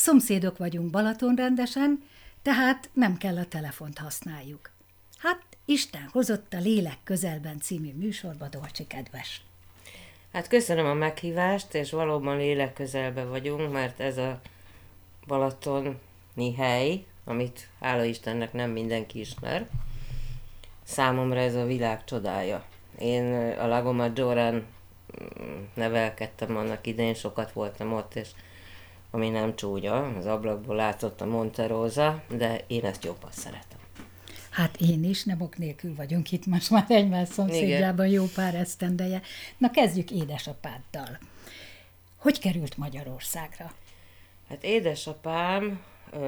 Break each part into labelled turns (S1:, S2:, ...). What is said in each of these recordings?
S1: szomszédok vagyunk Balatonrendesen, tehát nem kell a telefont használjuk. Hát Isten hozott a Lélek közelben című műsorba, Dolcsi kedves.
S2: Hát köszönöm a meghívást, és valóban lélek közelben vagyunk, mert ez a balatoni hely, amit hála Istennek nem mindenki ismer, számomra ez a világ csodája. Én a Lago Maggiore-n nevelkedtem annak idején, sokat voltam ott, és ami nem csúnya, az ablakból látszott a Monte Rosa, de én ezt jobban szeretem.
S1: Hát én is, nem ok nélkül vagyunk itt most már egymás szomszédjában jó pár esztendeje. Na kezdjük édesapáddal. Hogy került Magyarországra?
S2: Hát édesapám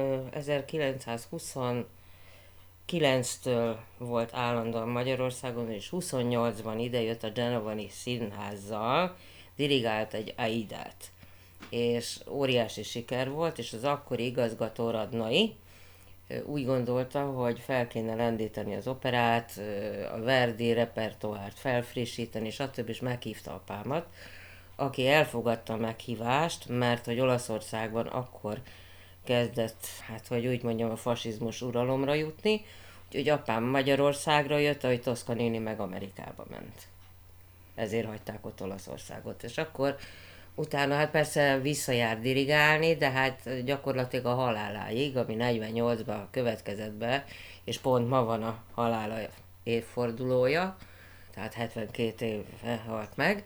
S2: 1929-től volt állandóan Magyarországon, és 28-ban idejött a Genovani Színházzal, dirigált egy Aidát. És óriási siker volt, és az akkori igazgató Radnai úgy gondolta, hogy fel kéne lendíteni az operát, a Verdi repertoárt felfrissíteni, stb. És meghívta apámat, aki elfogadta a meghívást, mert hogy Olaszországban akkor kezdett, hát hogy úgy mondjam, a fasizmus uralomra jutni, úgyhogy apám Magyarországra jött, ahogy Toscanini meg Amerikába ment. Ezért hagyták ott Olaszországot. És akkor utána hát persze visszajár dirigálni, de hát gyakorlatilag a haláláig, ami 48-ban következett be, és pont ma van a halála évfordulója, tehát 72 éve halt meg,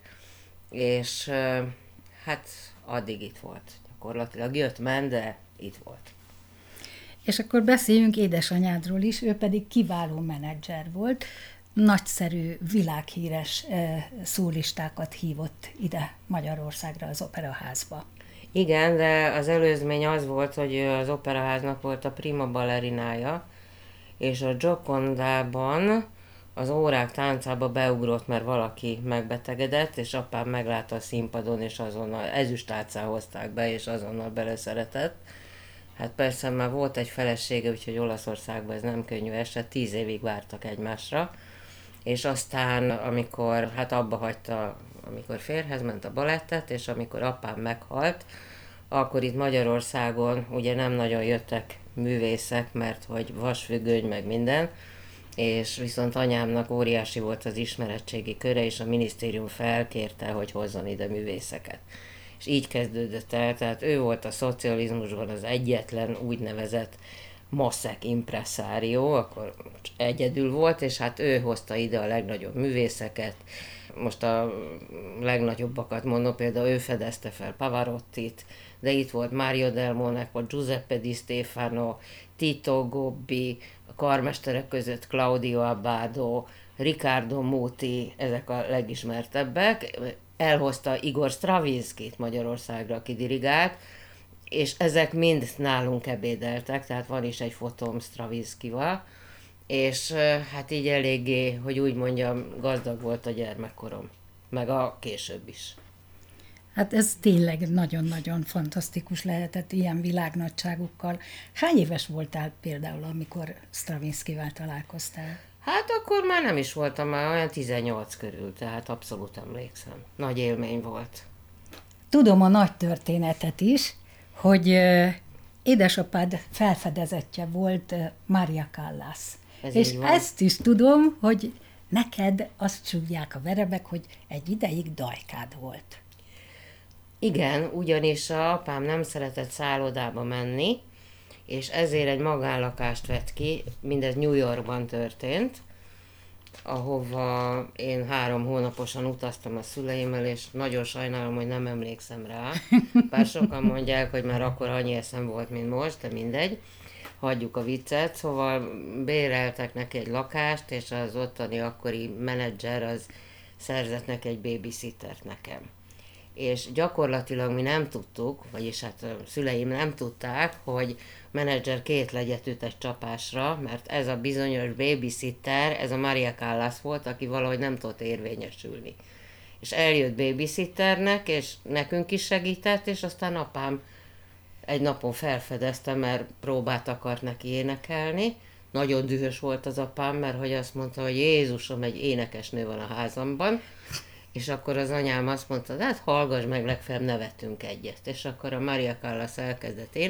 S2: és hát addig itt volt. Gyakorlatilag jött-ment, de itt volt.
S1: És akkor beszéljünk édesanyádról is, ő pedig kiváló menedzser volt, nagyszerű, világhíres szólistákat hívott ide Magyarországra az Operaházba.
S2: Igen, de az előzmény az volt, hogy az Operaháznak volt a prima ballerinája, és a Giocondában az órák táncába beugrott, mert valaki megbetegedett, és apám meglátta a színpadon, és azonnal ezüstálcán hozták be, és azonnal beleszeretett. Hát persze már volt egy felesége, úgyhogy Olaszországban ez nem könnyű eset, 10 évig vártak egymásra, és aztán, amikor hát abba hagyta, amikor férjhez ment a balettet, és amikor apám meghalt, akkor itt Magyarországon ugye nem nagyon jöttek művészek, mert hogy vasfüggöny meg minden, és viszont anyámnak óriási volt az ismeretségi köre, és a minisztérium felkérte, hogy hozzon ide művészeket. És így kezdődött el, tehát ő volt a szocializmusban az egyetlen úgynevezett maszek impresszárió, akkor egyedül volt, és hát ő hozta ide a legnagyobb művészeket. Most a legnagyobbakat mondom, például ő fedezte fel Pavarottit, de itt volt Mario Del Monaco, Giuseppe Di Stefano, Tito Gobbi, a karmesterek között Claudio Abbado, Riccardo Muti, ezek a legismertebbek. Elhozta Igor Stravinskit Magyarországra, aki dirigált, és ezek mind nálunk ebédeltek, tehát van is egy fotóm Stravinskival, és hát így eléggé, hogy úgy mondjam, gazdag volt a gyermekkorom, meg a később is.
S1: Hát ez tényleg nagyon-nagyon fantasztikus lehetett ilyen világnagyságukkal. Hány éves voltál például, amikor Stravinskivel találkoztál?
S2: Hát akkor már nem is voltam, már olyan 18 körül, tehát abszolút emlékszem. Nagy élmény volt.
S1: Tudom a nagy történetet is, hogy édesapád felfedezettje volt Maria Callas. És ezt is tudom, hogy neked azt csúgják a verebek, hogy egy ideig dajkád volt.
S2: Igen, ugyanis a apám nem szeretett szállodába menni, és ezért egy magánlakást vett ki, mindez New Yorkban történt, ahova én 3 hónaposan utaztam a szüleimmel, és nagyon sajnálom, hogy nem emlékszem rá. Bár sokan mondják, hogy már akkor annyi eszem volt, mint most, de mindegy. Hagyjuk a viccet. Szóval béreltek neki egy lakást, és az ottani akkori menedzser az szerzett neki egy babysittert nekem. És gyakorlatilag mi nem tudtuk, vagyis hát a szüleim nem tudták, hogy menedzser 2 legyet üt egy csapásra, mert ez a bizonyos babysitter, ez a Maria Callas volt, aki valahogy nem tudott érvényesülni. És eljött babysitternek, és nekünk is segített, és aztán apám egy napon felfedezte, mert próbát akart neki énekelni. Nagyon dühös volt az apám, mert hogy azt mondta, hogy Jézusom, egy énekesnő van a házamban. És akkor az anyám azt mondta, hát hallgass meg, legfeljebb nevetünk egyet. És akkor a Maria Callas elkezdett